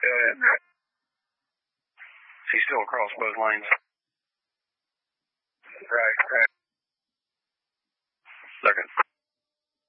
Yeah. He's still across both lanes. Right. Okay.